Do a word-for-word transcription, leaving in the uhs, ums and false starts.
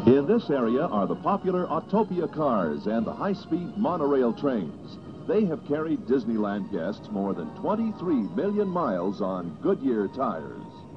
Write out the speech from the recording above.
In this area are the popular Autopia cars and the high-speed monorail trains. They have carried Disneyland guests more than twenty-three million miles on Goodyear tires.